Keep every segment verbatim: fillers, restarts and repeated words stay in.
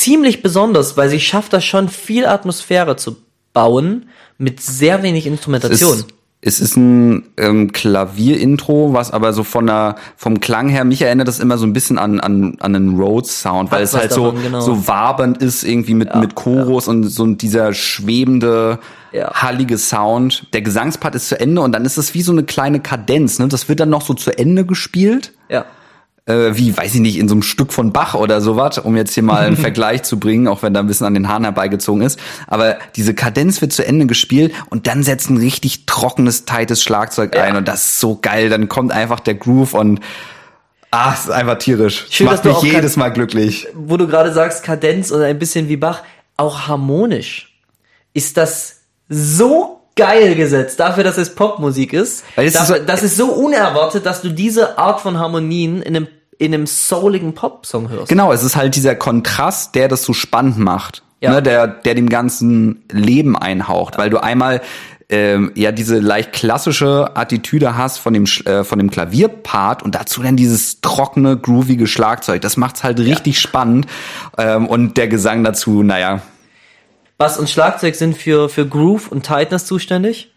ziemlich besonders, weil sie schafft das schon, viel Atmosphäre zu bauen mit sehr wenig Instrumentation. Es ist, es ist ein ähm, Klavierintro, was aber so von der vom Klang her, mich erinnert das immer so ein bisschen an an an einen Rhodes-Sound, weil Hat es was halt davon, so genau. so wabernd ist irgendwie mit Ja, mit Chorus und so dieser schwebende Ja. hallige Sound. Der Gesangspart ist zu Ende und dann ist es wie so eine kleine Kadenz, ne? Das wird dann noch so zu Ende gespielt. Ja. Äh, wie, weiß ich nicht, in so einem Stück von Bach oder sowas, um jetzt hier mal einen Vergleich zu bringen, auch wenn da ein bisschen an den Haaren herbeigezogen ist. Aber diese Kadenz wird zu Ende gespielt und dann setzt ein richtig trockenes, tightes Schlagzeug Ja. ein und das ist so geil. Dann kommt einfach der Groove und ah, es ist einfach tierisch. Schön, Macht dass du mich auch jedes kan- Mal glücklich. Wo du gerade sagst, Kadenz und ein bisschen wie Bach, auch harmonisch ist das so geil gesetzt, dafür, dass es Popmusik ist. Weil es ist Dafür, so- das ist so unerwartet, dass du diese Art von Harmonien in einem, in einem souligen Pop-Song hörst. Genau, es ist halt dieser Kontrast, der das so spannend macht, Ja. ne, der der dem ganzen Leben einhaucht, weil du einmal ähm, ja diese leicht klassische Attitüde hast von dem Sch- äh, von dem Klavierpart und dazu dann dieses trockene, groovige Schlagzeug. Das macht's halt richtig spannend ähm, und der Gesang dazu, naja. Bass und Schlagzeug sind für, für Groove und Tightness zuständig.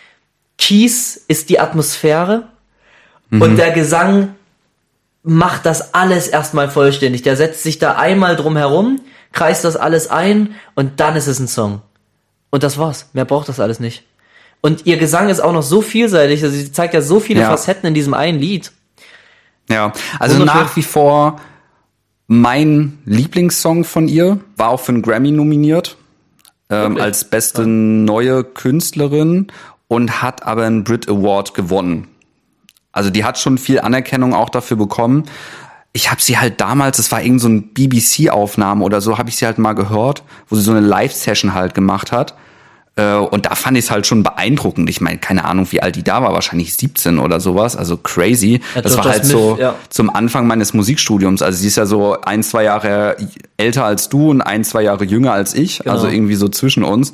Keys ist die Atmosphäre. Mhm. Und der Gesang macht das alles erstmal vollständig. Der setzt sich da einmal drum herum, kreist das alles ein und dann ist es ein Song. Und das war's. Mehr braucht das alles nicht. Und ihr Gesang ist auch noch so vielseitig. Also sie zeigt ja so viele Ja. Facetten in diesem einen Lied. Ja, also Wunderschön. nach wie vor mein Lieblingssong von ihr, war auch für einen Grammy nominiert, ähm, Wirklich? als beste neue Künstlerin und hat aber einen Brit Award gewonnen. Also die hat schon viel Anerkennung auch dafür bekommen. Ich habe sie halt damals, es war irgend so ein B B C-Aufnahme oder so, habe ich sie halt mal gehört, wo sie so eine Live-Session halt gemacht hat. Äh, Und da fand ich es halt schon beeindruckend. Ich meine, keine Ahnung, wie alt die da war, wahrscheinlich siebzehn oder sowas, also crazy. Ja, das war Georgia halt Smith, so ja. zum Anfang meines Musikstudiums. Also sie ist ja so ein, zwei Jahre älter als du und ein, zwei Jahre jünger als ich, Genau. also irgendwie so zwischen uns.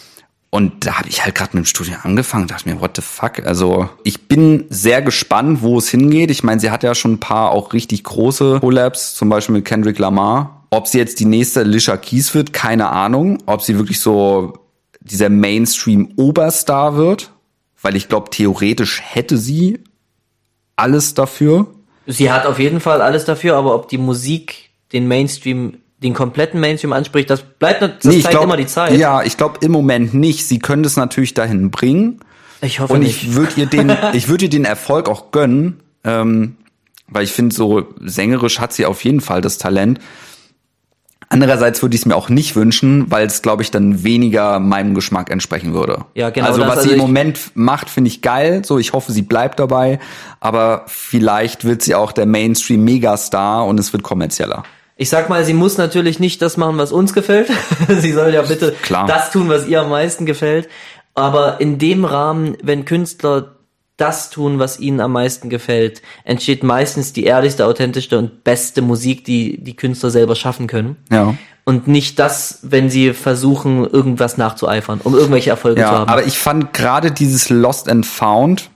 Und da habe ich halt gerade mit dem Studium angefangen, dachte mir, what the fuck? Also ich bin sehr gespannt, wo es hingeht. Ich meine, sie hat ja schon ein paar auch richtig große Collabs, zum Beispiel mit Kendrick Lamar. Ob sie jetzt die nächste Alicia Keys wird, keine Ahnung. Ob sie wirklich so dieser Mainstream-Oberstar wird, weil ich glaube, theoretisch hätte sie alles dafür. Sie hat auf jeden Fall alles dafür, aber ob die Musik den Mainstream, den kompletten Mainstream anspricht, das bleibt, das Nee, ich zeigt glaub, immer die Zeit. Ja, ich glaube im Moment nicht. Sie können das natürlich dahin bringen. Ich hoffe Und nicht. ich würde ihr den, ich würde ihr den Erfolg auch gönnen, ähm, weil ich finde, so sängerisch hat sie auf jeden Fall das Talent. Andererseits würde ich es mir auch nicht wünschen, weil es, glaube ich, dann weniger meinem Geschmack entsprechen würde. Ja, genau Also das. was Also sie im ich- Moment macht, finde ich geil. So, ich hoffe, sie bleibt dabei. Aber vielleicht wird sie auch der Mainstream-Megastar und es wird kommerzieller. Ich sag mal, sie muss natürlich nicht das machen, was uns gefällt. Sie soll ja bitte Klar. das tun, was ihr am meisten gefällt. Aber in dem Rahmen, wenn Künstler das tun, was ihnen am meisten gefällt, entsteht meistens die ehrlichste, authentischste und beste Musik, die die Künstler selber schaffen können. Ja. Und nicht das, wenn sie versuchen, irgendwas nachzueifern, um irgendwelche Erfolge zu Ja, haben. aber ich fand gerade dieses Lost and Found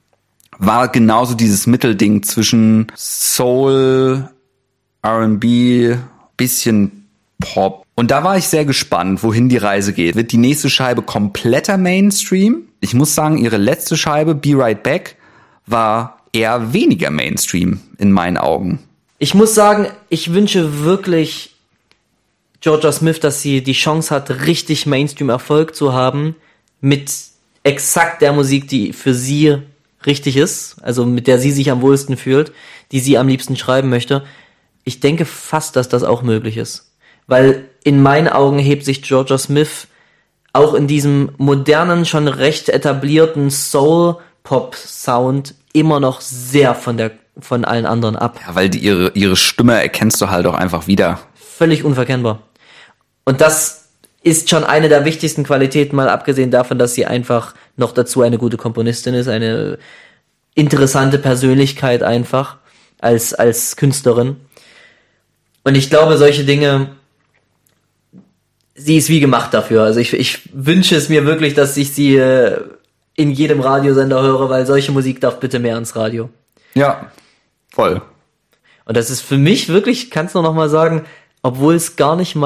war genauso dieses Mittelding zwischen Soul, R and B, bisschen Pop. Und da war ich sehr gespannt, wohin die Reise geht. Wird die nächste Scheibe kompletter Mainstream? Ich muss sagen, ihre letzte Scheibe, Be Right Back, war eher weniger Mainstream in meinen Augen. Ich muss sagen, ich wünsche wirklich Georgia Smith, dass sie die Chance hat, richtig Mainstream-Erfolg zu haben mit exakt der Musik, die für sie richtig ist, also mit der sie sich am wohlsten fühlt, die sie am liebsten schreiben möchte. Ich denke fast, dass das auch möglich ist. Weil in meinen Augen hebt sich Georgia Smith auch in diesem modernen, schon recht etablierten Soul-Pop-Sound immer noch sehr von der von allen anderen ab. Ja, weil die, ihre, ihre Stimme erkennst du halt auch einfach wieder. Völlig unverkennbar. Und das ist schon eine der wichtigsten Qualitäten, mal abgesehen davon, dass sie einfach noch dazu eine gute Komponistin ist, eine interessante Persönlichkeit einfach als, als Künstlerin. Und ich glaube, solche Dinge, sie ist wie gemacht dafür. Also ich, ich wünsche es mir wirklich, dass ich sie äh, in jedem Radiosender höre, weil solche Musik darf bitte mehr ans Radio. Ja, voll. Und das ist für mich wirklich, kannst du noch mal sagen, obwohl es gar nicht mal